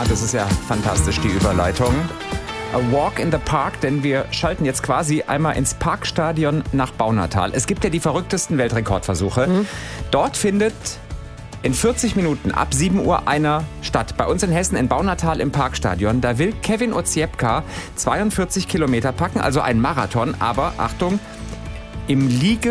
das ist ja fantastisch, die Überleitung. A Walk in the Park, denn wir schalten jetzt quasi einmal ins Parkstadion nach Baunatal. Es gibt ja die verrücktesten Weltrekordversuche. Dort findet in 40 Minuten ab 7 Uhr einer statt. Bei uns in Hessen in Baunatal im Parkstadion. Da will Kevin Oziepka 42 Kilometer packen, also ein Marathon. Aber Achtung, im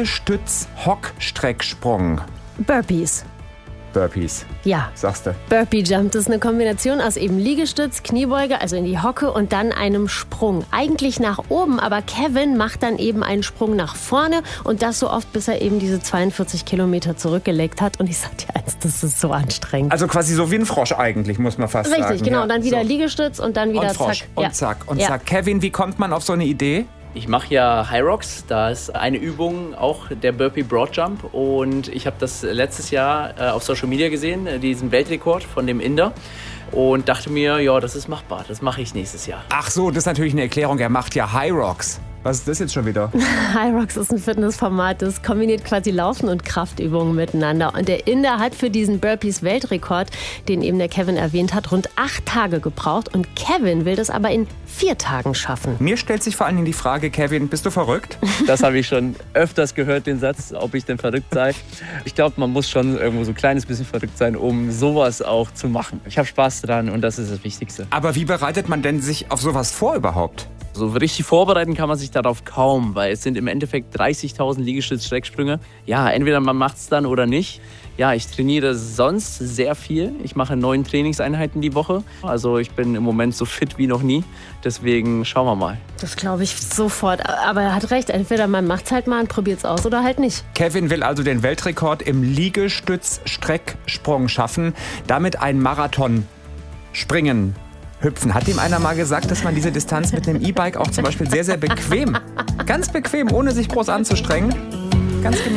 Liegestütz-Hockstrecksprung. Burpees. Burpees. Ja. Sagst du? Burpee Jump, das ist eine Kombination aus eben Liegestütz, Kniebeuge, also in die Hocke und dann einem Sprung. Eigentlich nach oben, aber Kevin macht dann eben einen Sprung nach vorne und das so oft, bis er eben diese 42 Kilometer zurückgelegt hat. Und ich sag dir eins, das ist so anstrengend. Also quasi so wie ein Frosch eigentlich, muss man fast sagen. Richtig, genau. Ja, und dann wieder so. Liegestütz und dann wieder und Frosch. zack. Und zack. Und zack. Kevin, wie kommt man auf so eine Idee? Ich mache ja High Rocks, da ist eine Übung auch der Burpee Broad Jump und ich habe das letztes Jahr auf Social Media gesehen, diesen Weltrekord von dem Inder und dachte mir, ja, das ist machbar, das mache ich nächstes Jahr. Ach so, das ist natürlich eine Erklärung, er macht ja High Rocks. Was ist das jetzt schon wieder? High Rocks ist ein Fitnessformat, das kombiniert quasi Laufen und Kraftübungen miteinander. Und der Inder hat für diesen Burpees-Weltrekord, den eben der Kevin erwähnt hat, rund 8 Tage gebraucht. Und Kevin will das aber in 4 Tagen schaffen. Mir stellt sich vor allen Dingen die Frage, Kevin, bist du verrückt? Das habe ich schon öfters gehört, den Satz, ob ich denn verrückt sei. Ich glaube, man muss schon irgendwo so ein kleines bisschen verrückt sein, um sowas auch zu machen. Ich habe Spaß dran und das ist das Wichtigste. Aber wie bereitet man denn sich auf sowas vor überhaupt? So richtig vorbereiten kann man sich darauf kaum, weil es sind im Endeffekt 30.000 Liegestütz-Strecksprünge. Ja, entweder man macht es dann oder nicht. Ja, ich trainiere sonst sehr viel. Ich mache 9 Trainingseinheiten die Woche. Also ich bin im Moment so fit wie noch nie. Deswegen schauen wir mal. Das glaube ich sofort. Aber er hat recht, entweder man macht es halt mal und probiert es aus oder halt nicht. Kevin will also den Weltrekord im Liegestütz-Strecksprung schaffen. Damit ein Marathon springen. Hüpfen. Hat ihm einer mal gesagt, dass man diese Distanz mit einem E-Bike auch zum Beispiel sehr, sehr bequem, ganz bequem, ohne sich groß anzustrengen, ganz gemütlich